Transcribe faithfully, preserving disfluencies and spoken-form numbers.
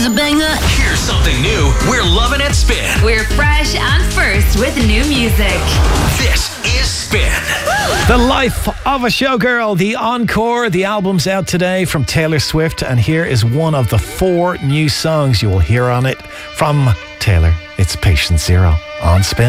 A banger. Here's something new we're loving at Spin. We're fresh and first with new music. This is Spin. The Life of a Showgirl, the encore. The album's out today from Taylor Swift, and here is one of the four new songs you will hear on it from Taylor. It's Patient Zero on Spin.